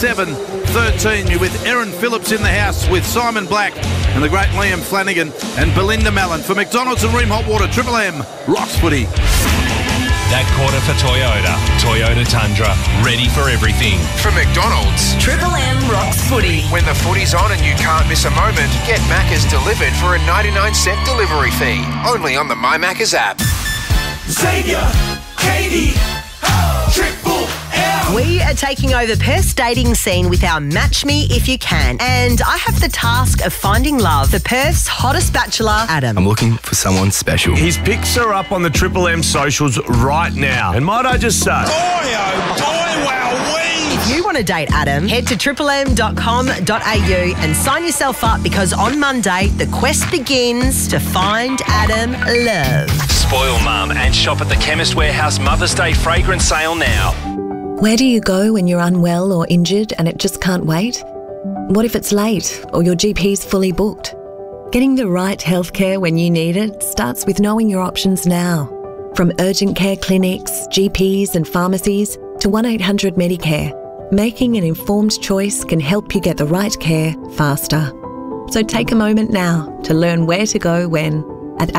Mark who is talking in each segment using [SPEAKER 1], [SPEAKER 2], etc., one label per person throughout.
[SPEAKER 1] 7:13. You're with Erin Phillips in the house with Simon Black and the great Liam Flanagan and Belinda Mallon. For McDonald's and Ream Hot Water, Triple M rocks footy.
[SPEAKER 2] That quarter for Toyota Tundra, ready for everything.
[SPEAKER 3] From McDonald's,
[SPEAKER 4] Triple M rocks footy.
[SPEAKER 3] when the footy's on and you can't miss a moment, get Macca's delivered for a 99-cent delivery fee. Only on the My Macca's app.
[SPEAKER 5] Xavier, Katie, Triple M.
[SPEAKER 4] We are taking over Perth's dating scene with our Match Me If You Can. And I have the task of finding love for Perth's hottest bachelor, Adam.
[SPEAKER 6] I'm looking for someone special.
[SPEAKER 7] His pics are up on the Triple M socials right now. And might I just say...
[SPEAKER 5] Boy, oh boy, wowee.
[SPEAKER 4] If you want to date Adam, head to triplem.com.au and sign yourself up because on Monday, the quest begins to find Adam love.
[SPEAKER 2] Spoil Mum and shop at the Chemist Warehouse Mother's Day fragrance sale now.
[SPEAKER 8] Where do you go when you're unwell or injured and it just can't wait? What if it's late or your GP's fully booked? Getting the right healthcare when you need it starts with knowing your options now. From urgent care clinics, GPs and pharmacies to 1-800 Medicare, making an informed choice can help you get the right care faster. So take a moment now to learn where to go when at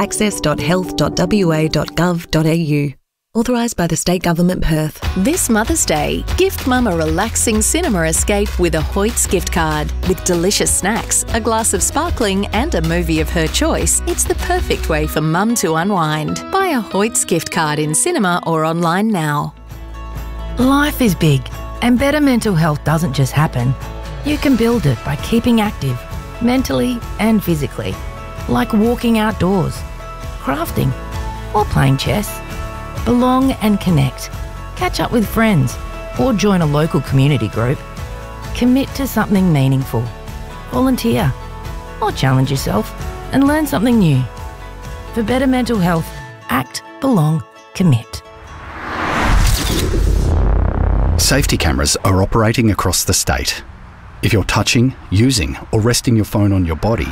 [SPEAKER 8] access.health.wa.gov.au. Authorised by the State Government, Perth.
[SPEAKER 9] This Mother's Day, gift Mum a relaxing cinema escape with a Hoyts gift card. With delicious snacks, a glass of sparkling and a movie of her choice, it's the perfect way for Mum to unwind. Buy a Hoyts gift card in cinema or online now.
[SPEAKER 10] Life is big, and better mental health doesn't just happen. You can build it by keeping active, mentally and physically, like walking outdoors, crafting, or playing chess. Belong and connect. Catch up with friends or join a local community group. Commit to something meaningful. Volunteer or challenge yourself and learn something new. For better mental health, act, belong, commit.
[SPEAKER 11] Safety cameras are operating across the state. If you're touching, using or resting your phone on your body,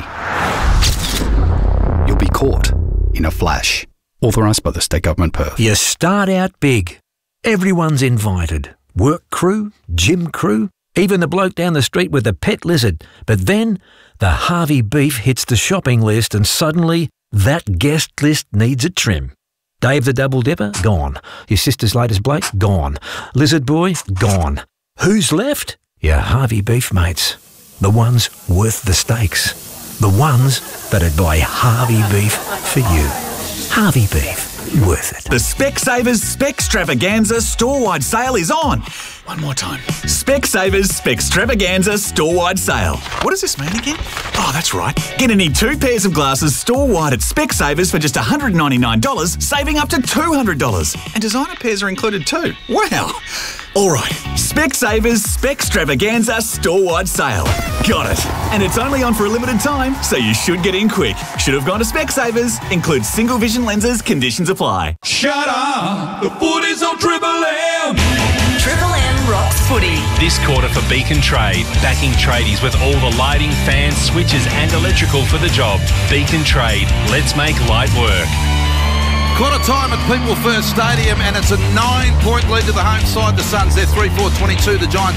[SPEAKER 11] you'll be caught in a flash. Authorised by the State Government, Perth.
[SPEAKER 12] You start out big. Everyone's invited. Work crew, gym crew, even the bloke down the street with the pet lizard. But then the Harvey beef hits the shopping list and suddenly that guest list needs a trim. Dave the Double Dipper? Gone. Your sister's latest bloke? Gone. Lizard boy? Gone. Who's left? Your Harvey beef mates. The ones worth the stakes. The ones that'd buy Harvey beef for you. Harvey beef. Worth it.
[SPEAKER 5] The Specsavers Specstravaganza store-wide sale is on. One more time. Specsavers Specstravaganza store-wide sale. What does this mean again? Oh, that's right. Get any 2 pairs of glasses store-wide at Specsavers for just $199, saving up to $200. And designer pairs are included too. Wow. All right. Specsavers Specstravaganza store-wide sale. Got it. And it's only on for a limited time, so you should get in quick. Should have gone to Specsavers. Includes single vision lenses. Conditions apply. Shut up. The footy's on Triple M.
[SPEAKER 4] Triple M rocks footy.
[SPEAKER 2] This quarter for Beacon Trade, backing tradies with all the lighting, fans, switches and electrical for the job. Beacon Trade, let's make light work.
[SPEAKER 1] Quarter time at People First Stadium, and it's a 9-point lead to the home side. The Suns, they're 3-4-22. The Giants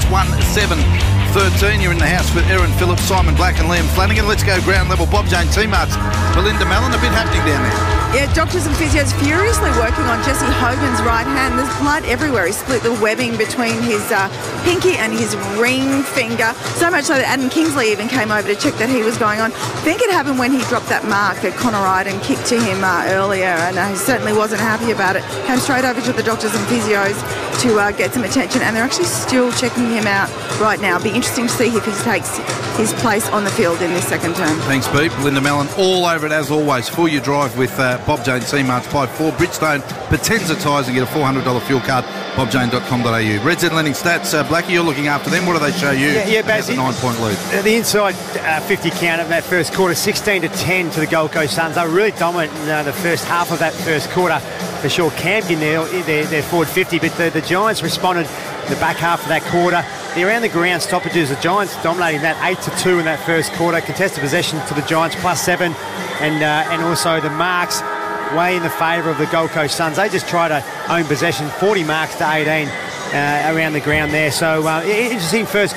[SPEAKER 1] 1-7-13. You're in the house with Erin Phillips, Simon Black and Liam Flanagan. Let's go ground level. Bob Jane T-Marts, Belinda Mallon. A bit happening down there.
[SPEAKER 13] Yeah, doctors and physios furiously working on Jesse Hogan's right hand. There's blood everywhere. He split the webbing between his pinky and his ring finger. So much so that Adam Kingsley even came over to check that he was going on. I think it happened when he dropped that mark that Connor Ryden kicked to him earlier, and he certainly wasn't happy about it. Came straight over to the doctors and physios to get some attention, and they're actually still checking him out right now. Be interesting to see if he takes his place on the field in this second term.
[SPEAKER 1] Thanks, Beep. Belinda Mallon, all over it as always. For your drive with Bob Jane T-Marts by 4. Bridgestone Potenza tyres and get a $400 fuel card. BobJane.com.au. Red Z Lending Stats. Blackie, you're looking after them. What do they show you?
[SPEAKER 14] Yeah, Baz,
[SPEAKER 1] a 9-point lead.
[SPEAKER 14] The inside 50 count of that first quarter, 16-10 to the Gold Coast Suns. They were really dominant in the first half of that first quarter. For sure, Campion, they're forward 50, but the Giants responded in the back half of that quarter. The around the ground stoppages, the Giants dominating that 8-2 in that first quarter. Contested possession to the Giants +7, and also the marks way in the favour of the Gold Coast Suns. They just try to own possession, 40 marks to 18 around the ground there. So interesting first